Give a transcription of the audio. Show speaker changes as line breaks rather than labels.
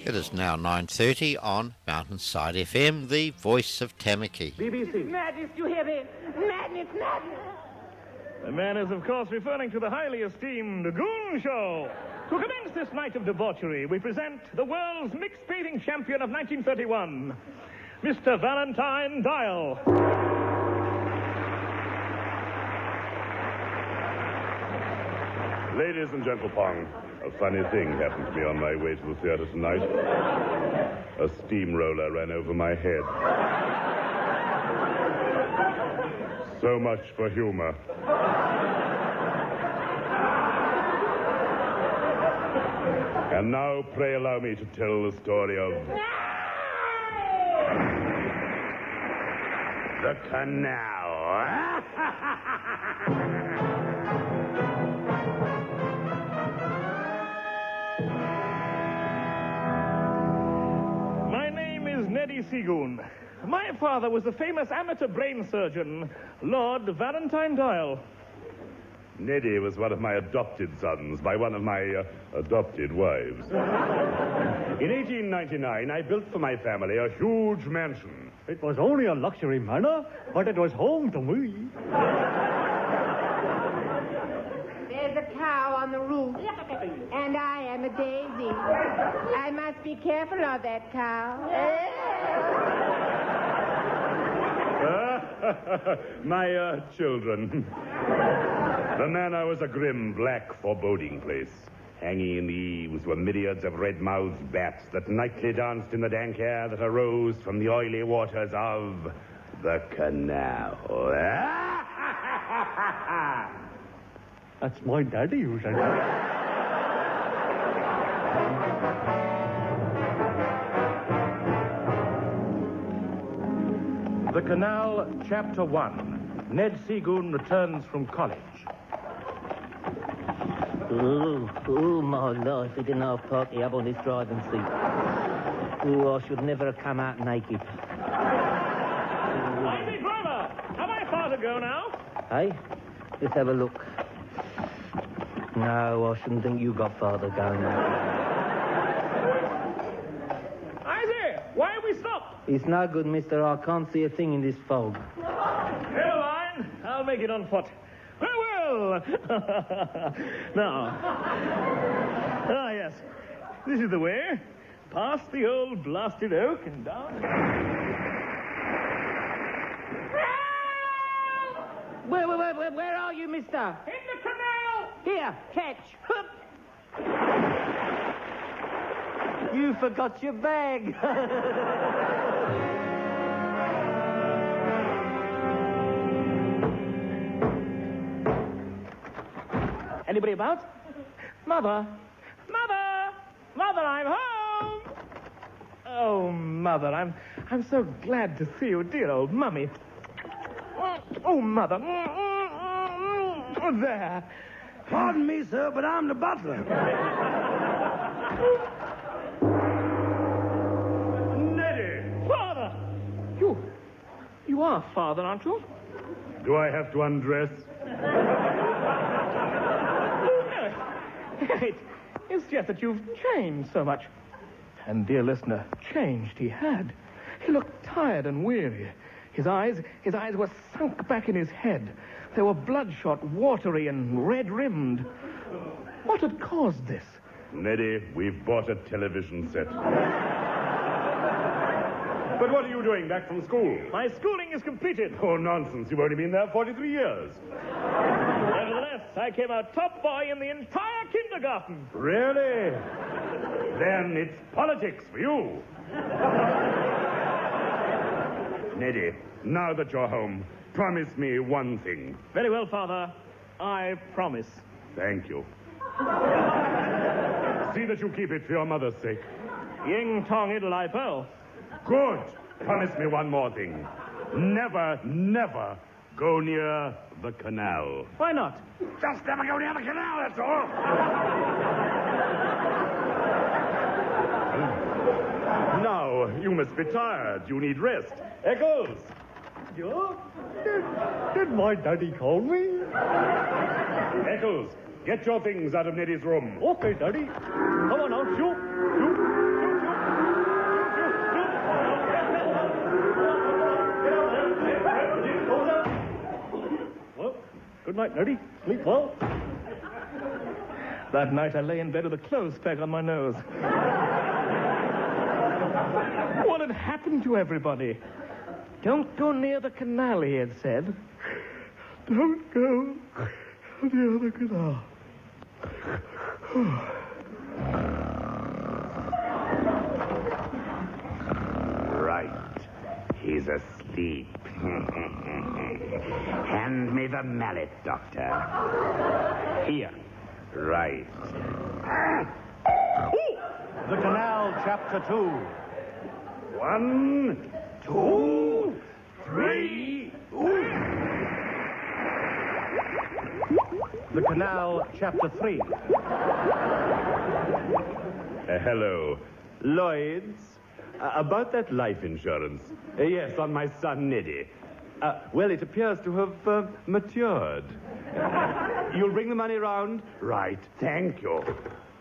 It is now 9:30 on Mountainside FM, the voice of Tamaki.
BBC.
Madness, you hear me? Madness, madness.
The man is, of course, referring to the highly esteemed Goon Show. To commence this night of debauchery, we present the world's mixed breeding champion of 1931, Mr. Valentine Dial.
Ladies and gentlemen, a funny thing happened to me on my way to the theater tonight. A steamroller ran over my head. So much for humor. And now, pray allow me to tell the story of... the canal.
Neddy Seagoon. My father was the famous amateur brain surgeon, Lord Valentine Dial.
Neddy was one of my adopted sons by one of my adopted wives. In 1899, I built for my family a huge mansion.
It was only a luxury manor, but it was home to me.
There's a cow on the roof, and I am a daisy. I must be careful of that cow.
My children. The manor was a grim, black, foreboding place. Hanging in the eaves were myriads of red-mouthed bats that nightly danced in the dank air that arose from the oily waters of the canal.
That's my daddy who said that.
The Canal, Chapter 1. Ned Seagoon returns from college.
Oh, my life, he didn't have Parky up on his driving seat. Oh, I should never have come out naked.
Lazy driver! Have I far to go now?
Hey, let's have a look. No, I shouldn't think you got far to go now.
Isaac, why have we stopped?
It's no good, mister. I can't see a thing in this fog.
Never mind. I'll make it on foot. Well. Now. Ah, yes. This is the way. Past the old blasted oak and down.
Where are you, mister?
In the canal!
Here, catch. Hup.
You forgot your bag.
Anybody about? Mother! Mother! Mother, I'm home! Oh, Mother, I'm so glad to see you, dear old Mummy. Oh, Mother. There.
Pardon me, sir, but I'm the butler.
Neddy!
Father! You are Father, aren't you?
Do I have to undress?
It's just that you've changed so much. And, dear listener, changed he had. He looked tired and weary. His eyes were sunk back in his head. They were bloodshot, watery, and red-rimmed. What had caused this?
Neddy, we've bought a television set. But what are you doing back from school?
My schooling is completed.
Oh, nonsense. You've only been there 43 years.
Nevertheless, I came out top boy in the entire kindergarten.
Really? Then it's politics for you. Neddy, now that you're home, promise me one thing.
Very well, Father. I promise.
Thank you. See that you keep it for your mother's sake.
Ying tong idle I pearl.
Good. Promise me one more thing. Never, never go near the canal.
Why not?
Just never go near the canal, that's all. Now, you must be tired. You need rest. Eccles!
Joe? Did my daddy call me?
Eccles, get your things out of Neddy's room.
Okay, daddy. Come on now, shoot. night, Nerdy. Sleep well.
That night I lay in bed with a clothes peg on my nose. What had happened to everybody? Don't go near the canal, he had said. Don't go near the canal.
Right. He's asleep. Hand me the mallet, Doctor. Here. Right.
The Canal, Chapter 2.
1, 2, 3.
The Canal, Chapter 3.
Hello. Lloyd's. About that life insurance. Yes, on my son, Neddy. Well, it appears to have matured. You'll bring the money round? Right. Thank you.